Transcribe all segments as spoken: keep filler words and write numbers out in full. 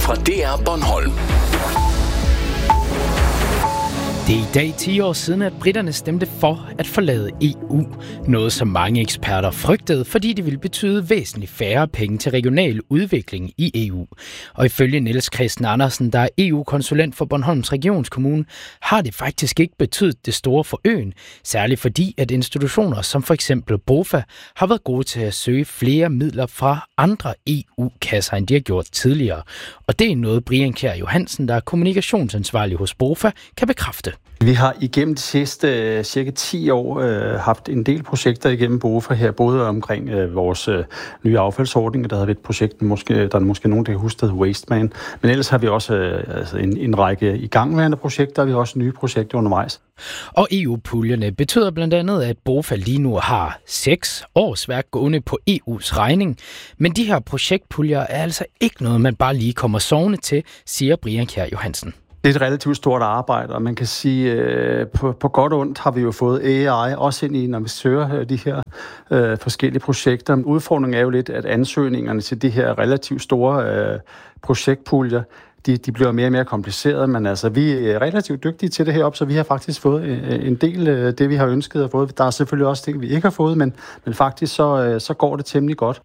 fra D R Bornholm. Det er i dag ti år siden, at briterne stemte for at forlade E U. Noget, som mange eksperter frygtede, fordi det ville betyde væsentligt færre penge til regional udvikling i E U. Og ifølge Niels Christen Andersen, der er E U-konsulent for Bornholms Regionskommune, har det faktisk ikke betydet det store for øen. Særligt fordi, at institutioner som for eksempel BOFA har været gode til at søge flere midler fra andre E U-kasser, end de har gjort tidligere. Og det er noget, Brian Kjær Johansen, der er kommunikationsansvarlig hos BOFA, kan bekræfte. Vi har igennem de sidste uh, cirka ti år uh, haft en del projekter igennem BOFA her, både omkring uh, vores uh, nye affaldsordning, der har været et projekt, måske, der er måske nogen, der kan huske, der hedder Wasteman. Men ellers har vi også uh, altså en, en række igangværende projekter, og vi har også nye projekter undervejs. Og E U-puljerne betyder blandt andet, at BOFA lige nu har seks årsværk gående på E U's regning. Men de her projektpuljer er altså ikke noget, man bare lige kommer sovende til, siger Brian Kjær Johansen. Det er et relativt stort arbejde, og man kan sige, at på, på godt og ondt har vi jo fået A I også ind i, når vi søger de her øh, forskellige projekter. Udfordringen er jo lidt, at ansøgningerne til de her relativt store øh, projektpuljer, de, de bliver mere og mere komplicerede, men altså, vi er relativt dygtige til det heroppe, så vi har faktisk fået en del af det, vi har ønsket at få. Der er selvfølgelig også ting, vi ikke har fået, men, men faktisk så, så går det temmelig godt.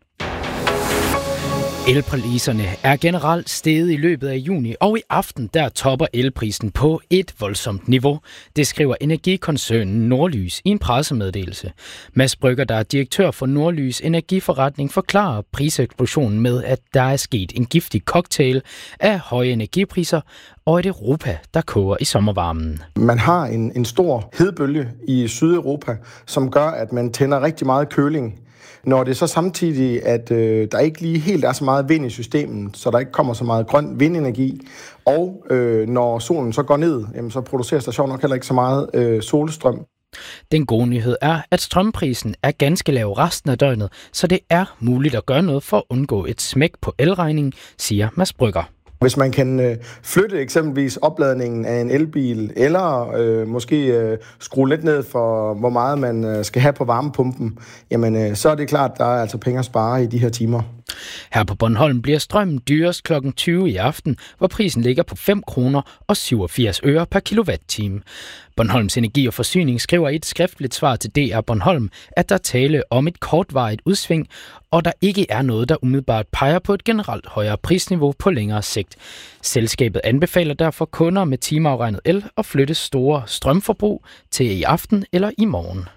Elpriserne er generelt steget i løbet af juni, og i aften der topper elprisen på et voldsomt niveau. Det skriver energikoncernen Nordlys i en pressemeddelelse. Mads Brygger, der er direktør for Nordlys energiforretning, forklarer priseksplosionen med, at der er sket en giftig cocktail af høje energipriser og et Europa, der koger i sommervarmen. Man har en, en stor hedebølge i Sydeuropa, som gør, at man tænder rigtig meget køling. Når det så samtidig, at øh, der ikke lige helt er så meget vind i systemet, så der ikke kommer så meget grøn vindenergi, og øh, når solen så går ned, jamen, så produceres der sjovt nok heller ikke så meget øh, solstrøm. Den gode nyhed er, at strømprisen er ganske lav resten af døgnet, så det er muligt at gøre noget for at undgå et smæk på elregningen, siger Mads Brygger. Hvis man kan øh, flytte eksempelvis opladningen af en elbil, eller øh, måske øh, skrue lidt ned for, hvor meget man øh, skal have på varmepumpen, jamen øh, så er det klart, at der er altså penge at spare i de her timer. Her på Bornholm bliver strømmen dyrest klokken tyve i aften, hvor prisen ligger på fem kroner og syvogfirs øre per kilowatt-time. Bornholms Energi og Forsyning skriver i et skriftligt svar til D R Bornholm, at der tale om et kortvarigt udsving, og der ikke er noget, der umiddelbart peger på et generelt højere prisniveau på længere sigt. Selskabet anbefaler derfor kunder med timeafregnet el at flytte store strømforbrug til i aften eller i morgen.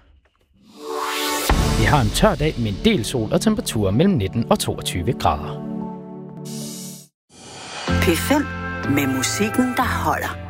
Vi har en tør dag med en del sol og temperaturer mellem nitten og toogtyve grader. P fem med musikken, der holder.